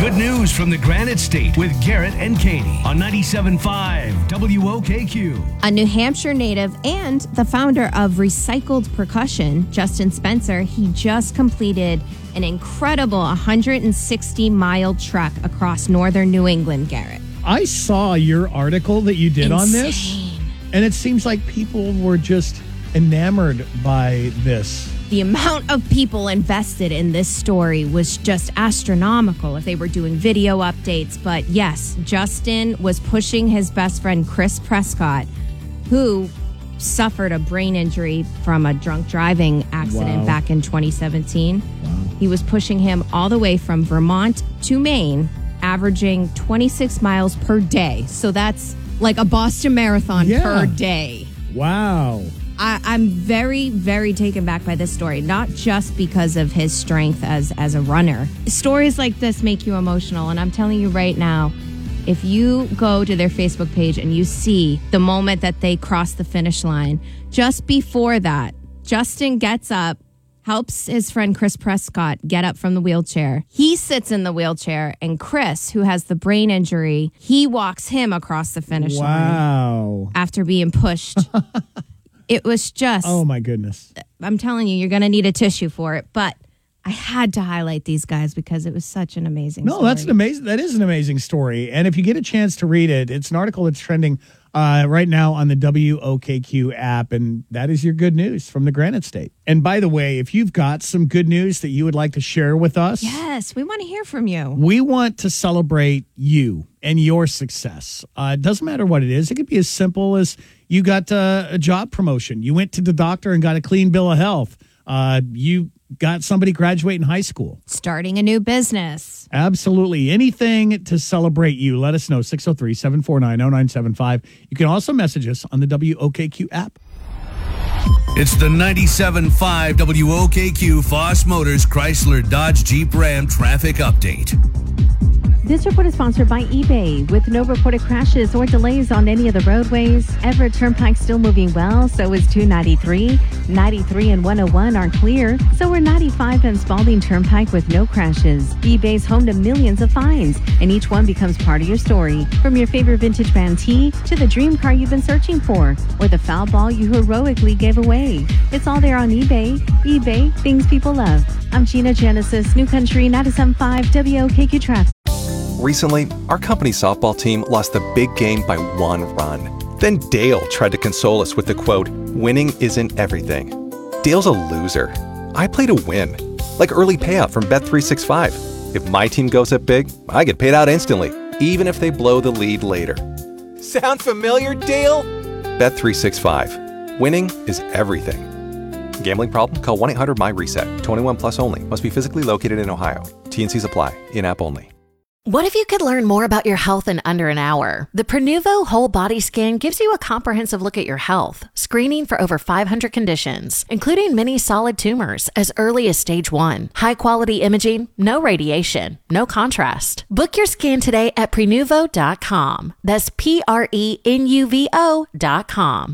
Good news from the Granite State with Garrett and Katie on 97.5 WOKQ. A New Hampshire native and the founder of Recycled Percussion, Justin Spencer, he just completed an incredible 160-mile trek across northern New England, Garrett. I saw your article that you did on this, and it seems like people were just enamored by this. The amount of people invested in this story was just astronomical if they were doing video updates. But yes, Justin was pushing his best friend, Chris Prescott, who suffered a brain injury from a drunk driving accident back in 2017. He was pushing him all the way from Vermont to Maine, averaging 26 miles per day. So that's like a Boston Marathon per day. Wow. I'm very, very taken back by this story, not just because of his strength as a runner. Stories like this make you emotional, and I'm telling you right now, if you go to their Facebook page and you see the moment that they cross the finish line, just before that, Justin gets up, helps his friend Chris Prescott get up from the wheelchair. He sits in the wheelchair, and Chris, who has the brain injury, he walks him across the finish line after being pushed. It was just... Oh, my goodness. I'm telling you, you're going to need a tissue for it. But I had to highlight these guys because it was such an amazing story. That is an amazing story. And if you get a chance to read it, it's an article that's trending right now on the WOKQ app. And that is your good news from the Granite State. And by the way, if you've got some good news that you would like to share with us... Yes, we want to hear from you. We want to celebrate you and your success. It doesn't matter what it is. It could be as simple as you got a job promotion. You went to the doctor and got a clean bill of health. You got somebody graduating high school. Starting a new business. Absolutely. Anything to celebrate you. Let us know. 603-749-0975. You can also message us on the WOKQ app. It's the 97.5 WOKQ Foss Motors Chrysler Dodge Jeep Ram traffic update. This report is sponsored by eBay. With no reported crashes or delays on any of the roadways, Everett Turnpike still moving well, so is 293. 93 and 101 are clear, so are 95 and Spalding Turnpike with no crashes. eBay's home to millions of finds, and each one becomes part of your story. From your favorite vintage brand tee to the dream car you've been searching for, or the foul ball you heroically gave away. It's all there on eBay. eBay, things people love. I'm Gina Genesis, New Country 97.5 WOKQ Traffic. Recently, our company softball team lost the big game by 1 run. Then Dale tried to console us with the quote, "Winning isn't everything." Dale's a loser. I play to win. Like early payout from Bet365. If my team goes up big, I get paid out instantly, even if they blow the lead later. Sound familiar, Dale? Bet365. Winning is everything. Gambling problem? Call 1-800-MY-RESET. 21 plus only. Must be physically located in Ohio. T&Cs apply. In-app only. What if you could learn more about your health in under an hour? The Prenuvo Whole Body Scan gives you a comprehensive look at your health, screening for over 500 conditions, including many solid tumors as early as stage 1. High-quality imaging, no radiation, no contrast. Book your scan today at Prenuvo.com. That's Prenuvo.com.